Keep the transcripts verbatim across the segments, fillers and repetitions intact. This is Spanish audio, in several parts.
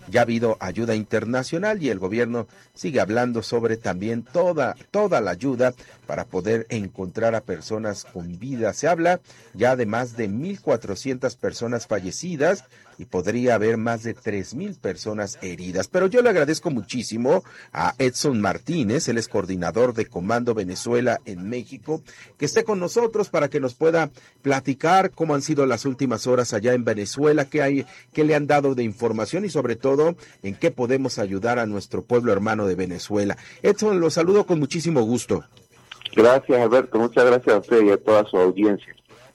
ya ha habido ayuda internacional y el gobierno sigue hablando sobre también toda, toda la ayuda para poder encontrar a personas con vida. Se habla ya de más de mil cuatrocientas personas fallecidas y podría haber más de tres mil personas heridas. Pero yo le agradezco muchísimo a Edson Martínez, él es coordinador de Comando Venezuela en México, que esté con nosotros para que nos pueda platicar cómo han sido las últimas horas allá en Venezuela, qué hay, qué le han dado de información y sobre todo en qué podemos ayudar a nuestro pueblo hermano de Venezuela. Edson, lo saludo con muchísimo gusto. Gracias, Alberto, muchas gracias a usted y a toda su audiencia.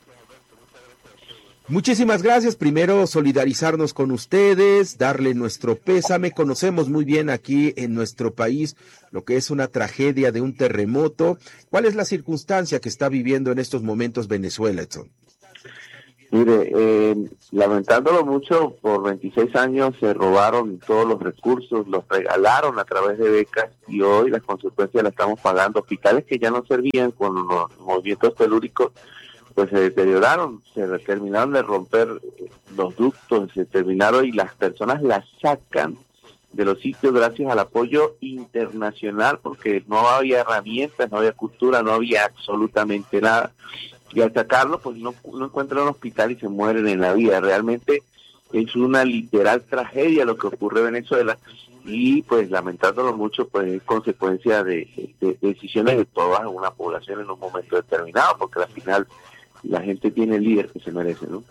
Muchísimas gracias. Primero, solidarizarnos con ustedes, darle nuestro pésame. Conocemos muy bien aquí en nuestro país lo que es una tragedia de un terremoto. ¿Cuál es la circunstancia que está viviendo en estos momentos Venezuela, Edson? Mire, eh, lamentándolo mucho, por veintiséis años se robaron todos los recursos, los regalaron a través de becas y hoy las consecuencias las estamos pagando. Hospitales que ya no servían con los movimientos telúricos, pues se deterioraron, se terminaron de romper los ductos, se terminaron y las personas las sacan de los sitios gracias al apoyo internacional porque no había herramientas, no había cultura, no había absolutamente nada. Y al sacarlo, pues no, no encuentran un hospital y se mueren en la vida. Realmente es una literal tragedia lo que ocurre en Venezuela y pues lamentándolo mucho, pues es consecuencia de, de, de decisiones de toda una población en un momento determinado, porque al final la gente tiene el líder que se merece, ¿no?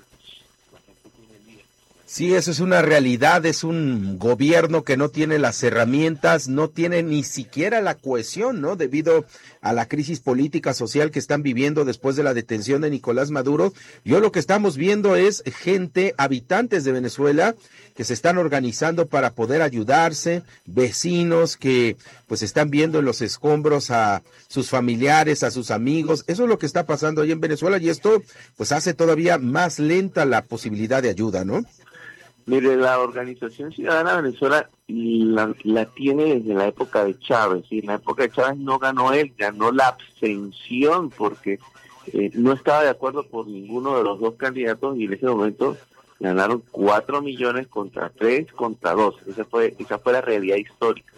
Sí, eso es una realidad, es un gobierno que no tiene las herramientas, no tiene ni siquiera la cohesión, ¿no? Debido a la crisis política social que están viviendo después de la detención de Nicolás Maduro. Yo lo que estamos viendo es gente, habitantes de Venezuela, que se están organizando para poder ayudarse, vecinos que pues están viendo en los escombros a sus familiares, a sus amigos. Eso es lo que está pasando ahí en Venezuela y esto pues hace todavía más lenta la posibilidad de ayuda, ¿no? Mire, la Organización Ciudadana de Venezuela la, la tiene desde la época de Chávez, y en la época de Chávez no ganó él, ganó la abstención porque eh, no estaba de acuerdo por ninguno de los dos candidatos y en ese momento ganaron cuatro millones contra tres, contra dos, esa fue, esa fue la realidad histórica.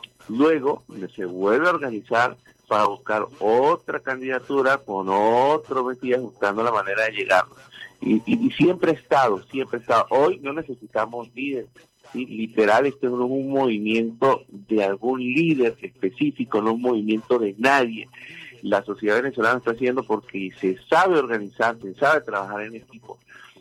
Luego se vuelve a organizar para buscar otra candidatura con otro Mesías, buscando la manera de llegar. Y, y, y siempre ha estado, siempre ha estado. Hoy no necesitamos líderes, ¿sí? Literal, este no es un movimiento de algún líder específico, no un movimiento de nadie. La sociedad venezolana está haciendo porque se sabe organizar, se sabe trabajar en equipo.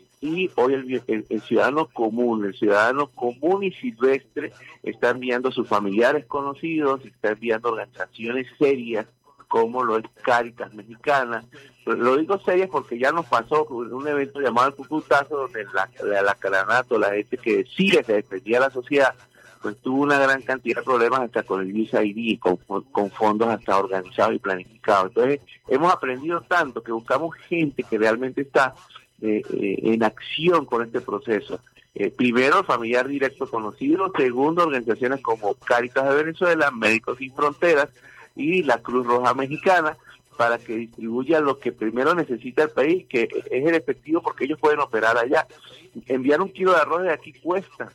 Y hoy el, el, el ciudadano común, el ciudadano común y silvestre está enviando a sus familiares conocidos, está enviando organizaciones serias, como lo es Cáritas Mexicana. Lo digo serias porque ya nos pasó un evento llamado el Cucutazo, donde la, la, la Caranato, la gente que decía que defendía a la sociedad, pues tuvo una gran cantidad de problemas hasta con el U S A I D, con, con fondos hasta organizados y planificados. Entonces, hemos aprendido tanto que buscamos gente que realmente está eh, eh, en acción con este proceso. Eh, primero, familiar directo conocido. Segundo, organizaciones como Cáritas de Venezuela, Médicos Sin Fronteras y la Cruz Roja Mexicana, para que distribuyan lo que primero necesita el país, que es el efectivo, porque ellos pueden operar allá. Enviar un kilo de arroz de aquí cuesta,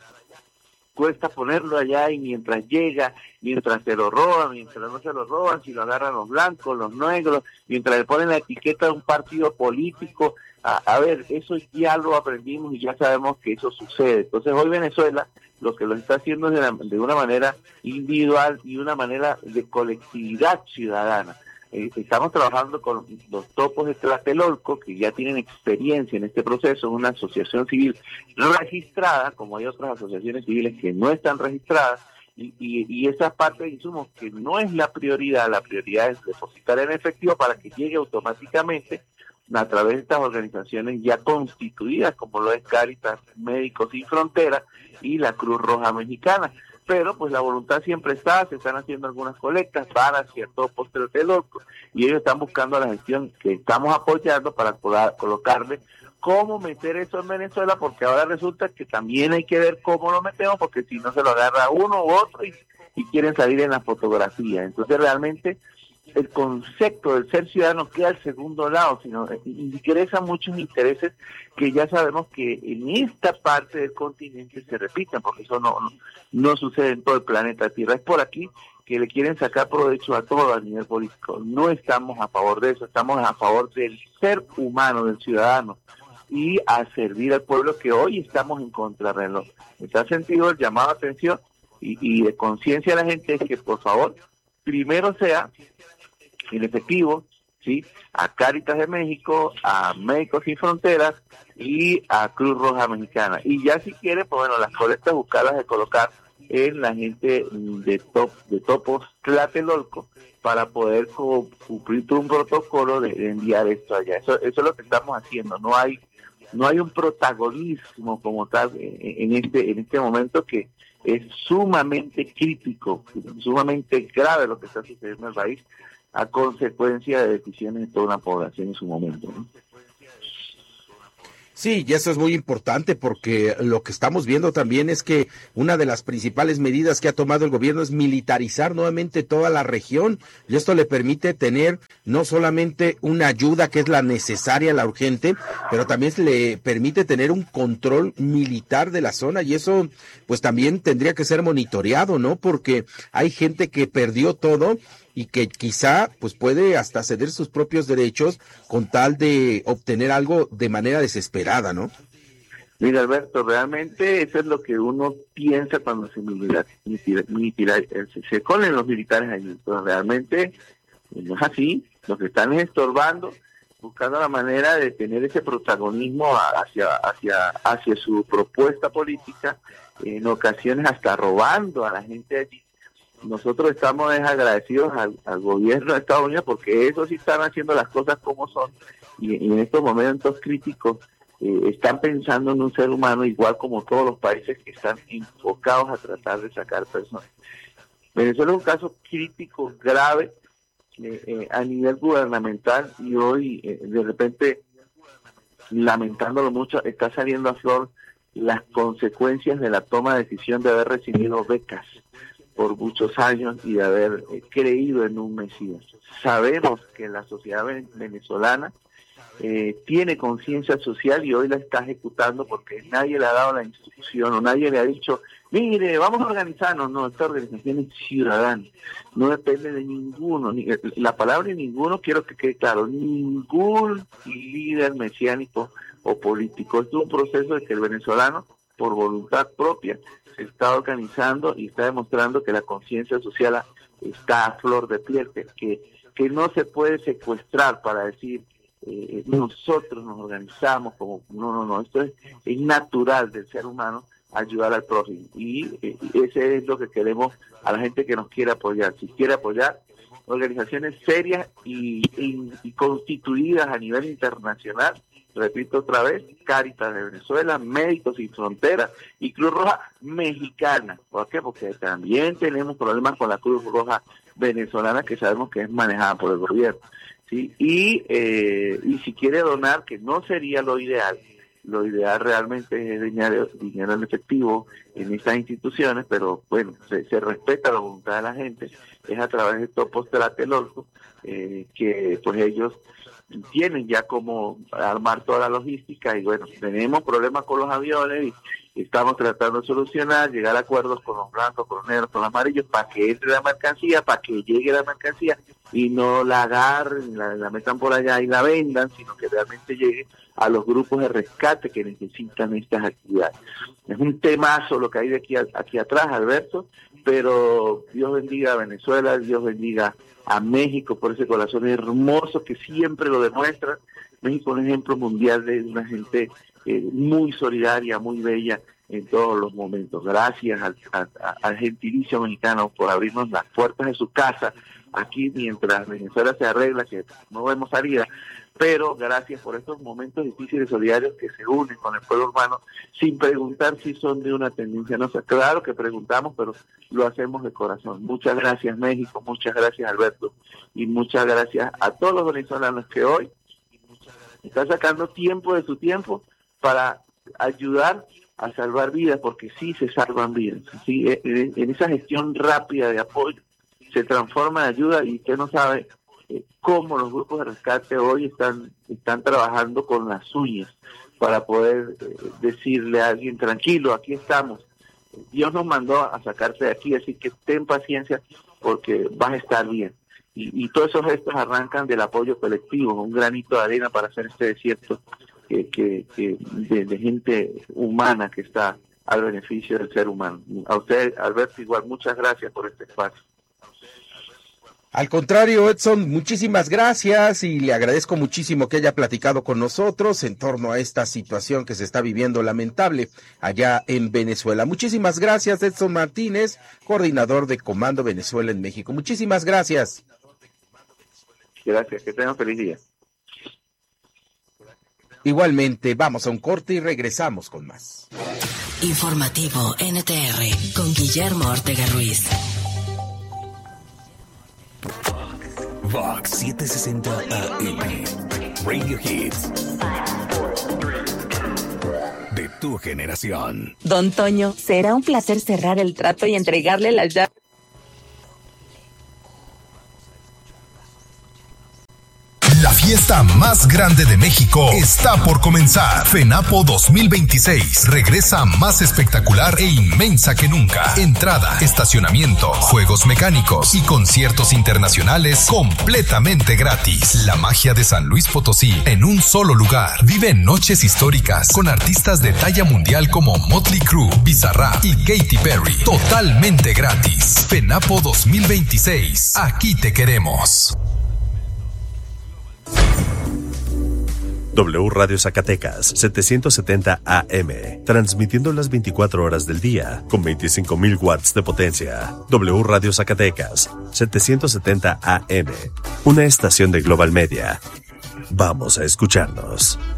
cuesta ponerlo allá y mientras llega, mientras se lo roban, mientras no se lo roban, si lo agarran los blancos, los negros, mientras le ponen la etiqueta de un partido político. A, a ver, eso ya lo aprendimos y ya sabemos que eso sucede. Entonces hoy Venezuela lo que lo está haciendo es de, la, de una manera individual y una manera de colectividad ciudadana. Eh, estamos trabajando con los topos de Tlatelolco, que ya tienen experiencia en este proceso, una asociación civil registrada, como hay otras asociaciones civiles que no están registradas, y, y, y esa parte de insumos que no es la prioridad, la prioridad es depositar en efectivo para que llegue automáticamente a través de estas organizaciones ya constituidas, como lo es Cáritas, Médicos Sin Fronteras y la Cruz Roja Mexicana. Pero pues la voluntad siempre está, se están haciendo algunas colectas, van hacia todo Tlatelolco y ellos están buscando la gestión que estamos apoyando para poder colocarle cómo meter eso en Venezuela, porque ahora resulta que también hay que ver cómo lo metemos, porque si no se lo agarra uno u otro y, y quieren salir en la fotografía. Entonces realmente el concepto del ser ciudadano queda al segundo lado, sino ingresa muchos intereses que ya sabemos que en esta parte del continente se repiten, porque eso no, no, no sucede en todo el planeta Tierra. Es por aquí que le quieren sacar provecho a todo a nivel político. No estamos a favor de eso, estamos a favor del ser humano, del ciudadano, y a servir al pueblo, que hoy estamos en contrarreloj. En ese sentido, el llamado a atención y, y de conciencia a la gente es que, por favor, primero sea en efectivo, ¿sí?, a Cáritas de México, a Médicos Sin Fronteras y a Cruz Roja Mexicana. Y ya si quiere, pues bueno, las colectas buscarlas de colocar en la gente de top, de Topos Tlatelolco, para poder cumplir todo un protocolo de, de enviar esto allá. Eso, eso es lo que estamos haciendo. No hay no hay un protagonismo como tal en este en este momento, que es sumamente crítico, sumamente grave lo que está sucediendo en el país a consecuencia de decisiones de toda una población en su momento, ¿no? Sí, y eso es muy importante, porque lo que estamos viendo también es que una de las principales medidas que ha tomado el gobierno es militarizar nuevamente toda la región, y esto le permite tener no solamente una ayuda que es la necesaria, la urgente, pero también le permite tener un control militar de la zona, y eso pues también tendría que ser monitoreado, ¿no? Porque hay gente que perdió todo y que quizá pues puede hasta ceder sus propios derechos con tal de obtener algo de manera desesperada, ¿no? Mira, Alberto, realmente eso es lo que uno piensa cuando se militar, militar, militar, se, se colen los militares allí, pero realmente no es así. Lo que están es estorbando, buscando la manera de tener ese protagonismo hacia hacia hacia su propuesta política, en ocasiones hasta robando a la gente allí. Nosotros estamos agradecidos al, al gobierno de Estados Unidos, porque ellos sí están haciendo las cosas como son, y, y en estos momentos críticos eh, están pensando en un ser humano, igual como todos los países que están enfocados a tratar de sacar personas. Venezuela es un caso crítico, grave, eh, eh, a nivel gubernamental, y hoy eh, de repente, lamentándolo mucho, está saliendo a flor las consecuencias de la toma de decisión de haber recibido becas por muchos años y de haber eh, creído en un Mesías. Sabemos que la sociedad venezolana eh, tiene conciencia social y hoy la está ejecutando, porque nadie le ha dado la instrucción o nadie le ha dicho, mire, vamos a organizarnos. No, esta organización es ciudadana, no depende de ninguno, ni, la palabra ninguno quiero que quede claro, ningún líder mesiánico o político. Esto es un proceso de que el venezolano, por voluntad propia, se está organizando y está demostrando que la conciencia social está a flor de piel, que, que no se puede secuestrar para decir eh, nosotros nos organizamos como no, no, no, esto es, es natural del ser humano ayudar al prójimo, y eh, ese es lo que queremos a la gente que nos quiere apoyar. Si quiere apoyar organizaciones serias y, y, y constituidas a nivel internacional, repito otra vez, Cáritas de Venezuela, Médicos Sin Fronteras y Cruz Roja Mexicana. ¿Por qué? Porque también tenemos problemas con la Cruz Roja venezolana, que sabemos que es manejada por el gobierno, ¿sí? Y, eh, y si quiere donar, que no sería lo ideal, lo ideal realmente es dinero, dinero en efectivo en estas instituciones, pero bueno, se, se respeta la voluntad de la gente, es a través de Topos Tlatelolco, eh, que pues ellos tienen ya como armar toda la logística, y bueno, tenemos problemas con los aviones y estamos tratando de solucionar, llegar a acuerdos con los blancos, con los negros, con los amarillos, para que entre la mercancía, para que llegue la mercancía y no la agarren, la, la metan por allá y la vendan, sino que realmente llegue a los grupos de rescate que necesitan estas actividades. Es un temazo lo que hay de aquí, a, aquí atrás, Alberto, pero Dios bendiga a Venezuela, Dios bendiga a México por ese corazón hermoso que siempre lo demuestra. México es un ejemplo mundial de una gente eh, muy solidaria, muy bella en todos los momentos. Gracias al, al, al gentilicio mexicano por abrirnos las puertas de su casa aquí mientras Venezuela se arregla, que no vemos salida, pero gracias por estos momentos difíciles solidarios que se unen con el pueblo urbano sin preguntar si son de una tendencia. No sé, claro que preguntamos, pero lo hacemos de corazón. Muchas gracias, México, muchas gracias, Alberto, y muchas gracias a todos los venezolanos que hoy están sacando tiempo de su tiempo para ayudar a salvar vidas, porque sí se salvan vidas, sí, en esa gestión rápida de apoyo se transforma en ayuda, y usted no sabe eh, cómo los grupos de rescate hoy están, están trabajando con las uñas para poder eh, decirle a alguien, tranquilo, aquí estamos. Dios nos mandó a sacarte de aquí, así que ten paciencia porque vas a estar bien. Y, y todos esos gestos arrancan del apoyo colectivo, un granito de arena para hacer este desierto que, que, que de, de gente humana que está al beneficio del ser humano. A usted, Alberto, igual, muchas gracias por este espacio. Al contrario, Edson, muchísimas gracias y le agradezco muchísimo que haya platicado con nosotros en torno a esta situación que se está viviendo lamentable allá en Venezuela. Muchísimas gracias, Edson Martínez, coordinador de Comando Venezuela en México. Muchísimas gracias. Gracias, que tengan feliz día. Igualmente, vamos a un corte y regresamos con más. Informativo N T R con Guillermo Ortega Ruiz. Vox setecientos sesenta A M, Radio Hits de tu generación. Don Toño, será un placer cerrar el trato y entregarle las llaves. La fiesta más grande de México está por comenzar. FENAPO dos mil veintiséis regresa más espectacular e inmensa que nunca. Entrada, estacionamiento, juegos mecánicos y conciertos internacionales completamente gratis. La magia de San Luis Potosí en un solo lugar. Vive noches históricas con artistas de talla mundial como Motley Crue, Bizarrap y Katy Perry. Totalmente gratis. FENAPO dos mil veintiséis. Aquí te queremos. W Radio Zacatecas, setecientos setenta A M, transmitiendo las veinticuatro horas del día, con veinticinco mil watts de potencia. W Radio Zacatecas, setecientos setenta A M, una estación de Global Media. Vamos a escucharnos.